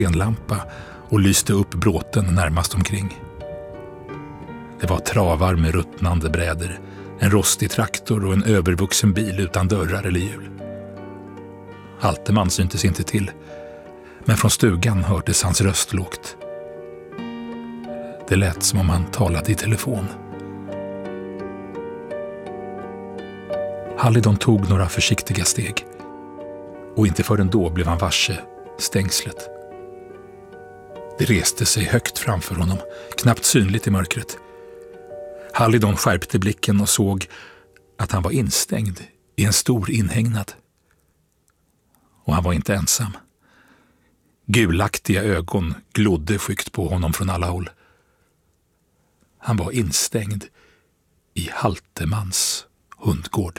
en lampa och lyste upp bråten närmast omkring. Det var travar med ruttnande bräder, en rostig traktor och en övervuxen bil utan dörrar eller hjul. Halteman syntes inte till, men från stugan hördes hans röst lågt. Det lät som om han talade i telefon. Hallidon tog några försiktiga steg, och inte förrän då blev han varse stängslet. Det reste sig högt framför honom, knappt synligt i mörkret. Hallidon skärpte blicken och såg att han var instängd i en stor inhägnad. Och han var inte ensam. Gulaktiga ögon glodde skyggt på honom från alla håll. Han var instängd i Haltemans hundgård.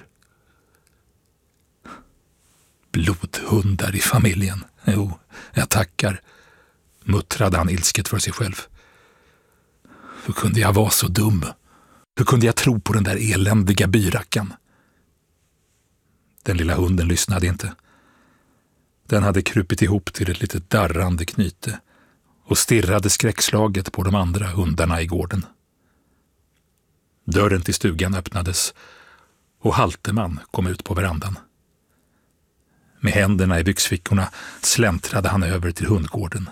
Blodhundar i familjen. Jo, jag tackar, muttrade han ilsket för sig själv. Hur kunde jag vara så dum? Hur kunde jag tro på den där eländiga byrackan? Den lilla hunden lyssnade inte. Den hade krupit ihop till ett litet darrande knyte och stirrade skräckslaget på de andra hundarna i gården. Dörren till stugan öppnades och Halteman kom ut på verandan. Med händerna i byxfickorna släntrade han över till hundgården.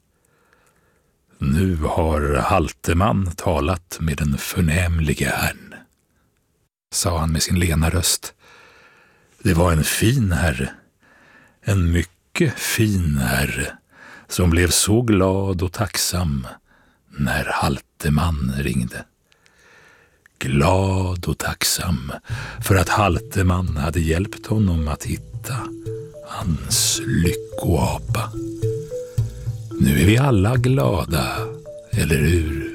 Nu har Halteman talat med den förnämlige herrn, sa han med sin lena röst. Det var en fin herre, en mycket fin herre, som blev så glad och tacksam när Halteman ringde. Glad och tacksam för att Halteman hade hjälpt honom att hitta hans lyckoapa. Nu är vi alla glada, eller hur?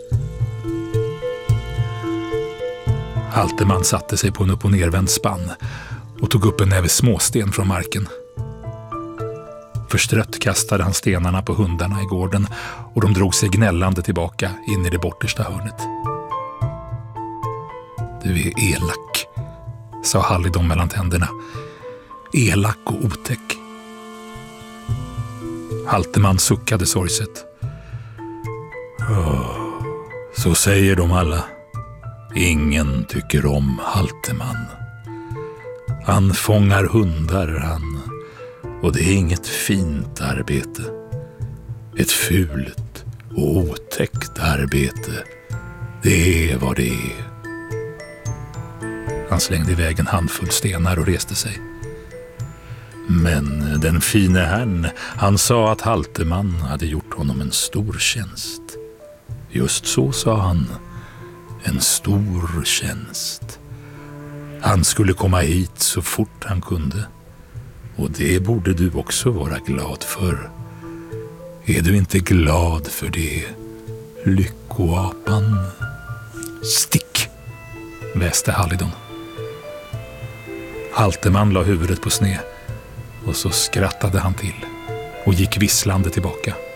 Halteman satte sig på en upp- och nervänd spann och tog upp en näve småsten från marken. Förstrött kastade han stenarna på hundarna i gården och de drog sig gnällande tillbaka in i det bortersta hörnet. Du är elak, sa Hallidon mellan tänderna. Elak och otäck. Halteman suckade sorgset. Så säger de alla. Ingen tycker om Halteman. Han fångar hundar, han. Och det är inget fint arbete. Ett fult och otäckt arbete. Det är vad det är. Han slängde iväg en handfull stenar och reste sig. Men den fine herrn, han sa att Halteman hade gjort honom en stor tjänst. Just så, sa han. En stor tjänst. Han skulle komma hit så fort han kunde. Och det borde du också vara glad för. Är du inte glad för det, lyckoapan? Stick, väste Hallidon. Halteman la huvudet på sned och så skrattade han till och gick visslande tillbaka.